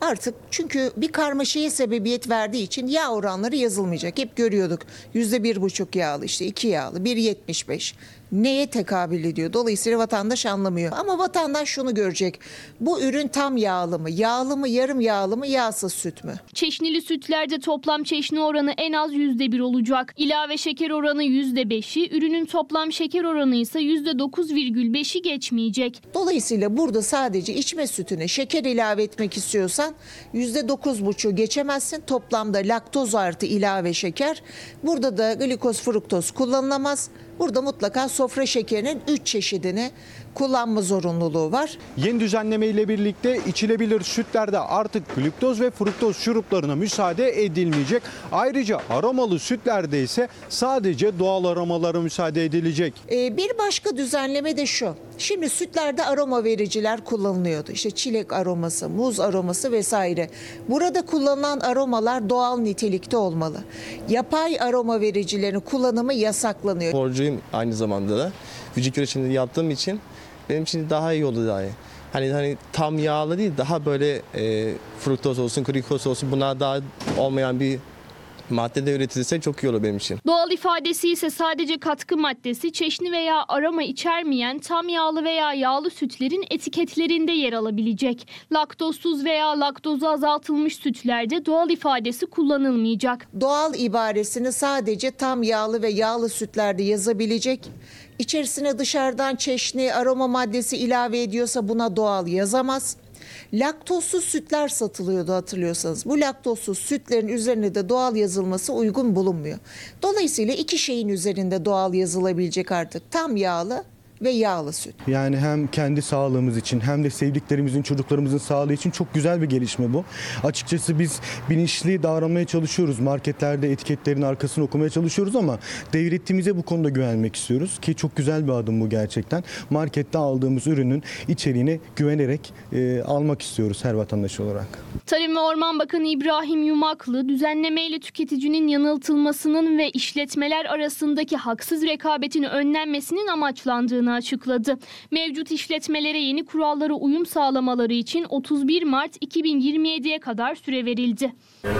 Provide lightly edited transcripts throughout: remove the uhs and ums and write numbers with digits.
Artık çünkü bir karmaşaya sebebiyet verdiği için yağ oranları yazılmayacak. Hep görüyorduk. %1,5 yağlı, işte 2 yağlı, 1,75. Neye tekabül ediyor? Dolayısıyla vatandaş anlamıyor. Ama vatandaş şunu görecek. Bu ürün tam yağlı mı? Yağlı mı, yarım yağlı mı, yağsız süt mü? Çeşnili sütlerde toplam çeşni oranı en az %1 olacak. İlave şeker oranı %5'i, ürünün toplam şeker oranı ise %9,5'i geçmeyecek. Dolayısıyla burada sadece içme sütüne şeker ilave etmek istiyorsan %9,5 geçemezsin. Toplamda laktoz artı ilave şeker. Burada da glikoz, fruktoz kullanılamaz. Burada mutlaka sofra şekerinin 3 çeşidini kullanma zorunluluğu var. Yeni düzenleme ile birlikte içilebilir sütlerde artık gluktoz ve fruktoz şuruplarına müsaade edilmeyecek. Ayrıca aromalı sütlerde ise sadece doğal aromalara müsaade edilecek. Bir başka düzenleme de şu. Şimdi sütlerde aroma vericiler kullanılıyordu. İşte çilek aroması, muz aroması vesaire. Burada kullanılan aromalar doğal nitelikte olmalı. Yapay aroma vericilerin kullanımı yasaklanıyor. Sporcuyum aynı zamanda da. Vücut gelişimini yaptığım için benim için daha iyi oldu daha iyi. Hani tam yağlı değil, daha böyle fruktoz olsun, glikoz olsun, bunlar daha olmayan bir maddede üretilirse çok iyi olur benim için. Doğal ifadesi ise sadece katkı maddesi, çeşni veya aroma içermeyen tam yağlı veya yağlı sütlerin etiketlerinde yer alabilecek. Laktozsuz veya laktozu azaltılmış sütlerde doğal ifadesi kullanılmayacak. Doğal ibaresini sadece tam yağlı ve yağlı sütlerde yazabilecek. İçerisine dışarıdan çeşni, aroma maddesi ilave ediyorsa buna doğal yazamaz. Laktozsuz sütler satılıyordu hatırlıyorsanız. Bu laktozsuz sütlerin üzerine de doğal yazılması uygun bulunmuyor. Dolayısıyla iki şeyin üzerinde doğal yazılabilecek artık. Tam yağlı ve yağlı süt. Yani hem kendi sağlığımız için hem de sevdiklerimizin, çocuklarımızın sağlığı için çok güzel bir gelişme bu. Açıkçası biz bilinçli davranmaya çalışıyoruz. Marketlerde etiketlerin arkasını okumaya çalışıyoruz ama devletimize bu konuda güvenmek istiyoruz ki çok güzel bir adım bu gerçekten. Markette aldığımız ürünün içeriğine güvenerek almak istiyoruz her vatandaş olarak. Tarım ve Orman Bakanı İbrahim Yumaklı, düzenlemeyle tüketicinin yanıltılmasının ve işletmeler arasındaki haksız rekabetin önlenmesinin amaçlandığını açıkladı. Mevcut işletmelere yeni kurallara uyum sağlamaları için 31 Mart 2027'ye kadar süre verildi.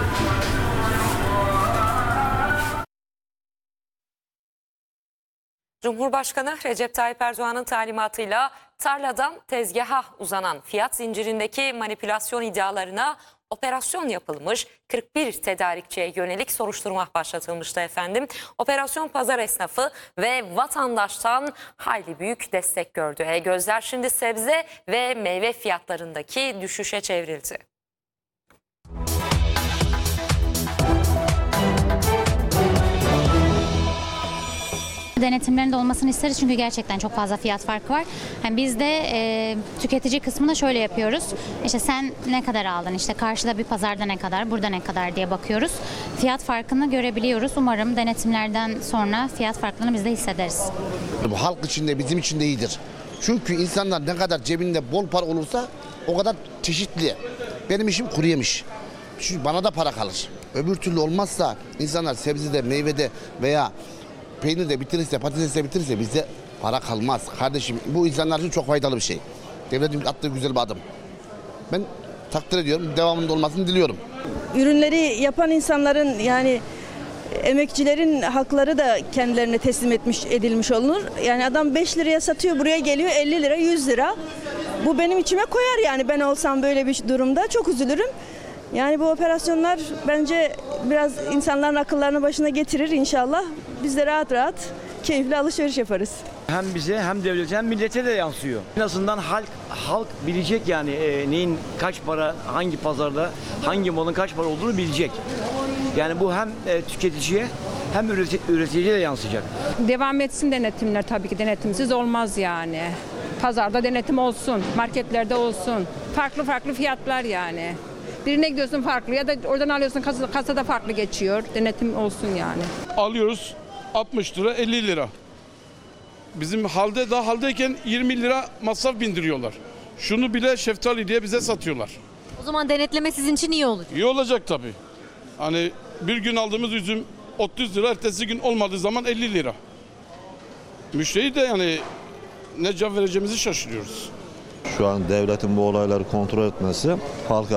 Cumhurbaşkanı Recep Tayyip Erdoğan'ın talimatıyla tarladan tezgaha uzanan fiyat zincirindeki manipülasyon iddialarına operasyon yapılmış, 41 tedarikçiye yönelik soruşturma başlatılmıştı efendim. Operasyon pazar esnafı ve vatandaştan hayli büyük destek gördü. Gözler şimdi sebze ve meyve fiyatlarındaki düşüşe çevrildi. Denetimlerin de olmasını isteriz çünkü gerçekten çok fazla fiyat farkı var. Yani biz de tüketici kısmında şöyle yapıyoruz. İşte sen ne kadar aldın? İşte karşıda bir pazarda ne kadar, burada ne kadar diye bakıyoruz. Fiyat farkını görebiliyoruz. Umarım denetimlerden sonra fiyat farklarını biz de hissederiz. Bu halk için de bizim için de iyidir. Çünkü insanlar ne kadar cebinde bol para olursa o kadar çeşitli. Benim işim kuru yemiş. Çünkü bana da para kalır. Öbür türlü olmazsa insanlar sebzede, meyvede veya peynir de bitirirse, patates de bitirirse bizde para kalmaz. Kardeşim bu insanlar için çok faydalı bir şey. Devletin attığı güzel bir adım. Ben takdir ediyorum, devamında olmasını diliyorum. Ürünleri yapan insanların yani emekçilerin hakları da kendilerine teslim edilmiş olunur. Yani adam 5 liraya satıyor, buraya geliyor 50 lira, 100 lira. Bu benim içime koyar yani ben olsam böyle bir durumda çok üzülürüm. Yani bu operasyonlar bence biraz insanların akıllarını başına getirir inşallah. Biz de rahat rahat keyifli alışveriş yaparız. Hem bize hem devlete hem millete de yansıyor. En azından halk bilecek yani neyin kaç para, hangi pazarda, hangi malın kaç para olduğunu bilecek. Yani bu hem tüketiciye hem üreticiye de yansıyacak. Devam etsin denetimler, tabii ki denetimsiz olmaz yani. Pazarda denetim olsun, marketlerde olsun. Farklı fiyatlar yani. Birine gidiyorsun farklı ya da oradan alıyorsun kasada farklı geçiyor. Denetim olsun yani. Alıyoruz 60 lira 50 lira. Bizim haldeyken 20 lira masraf bindiriyorlar. Şunu bile şeftali diye bize satıyorlar. O zaman denetleme sizin için iyi olacak. İyi olacak tabii. Hani bir gün aldığımız üzüm 30 lira, ertesi gün olmadığı zaman 50 lira. Müşteri de yani ne cevap vereceğimizi şaşırıyoruz. Şu an devletin bu olayları kontrol etmesi halka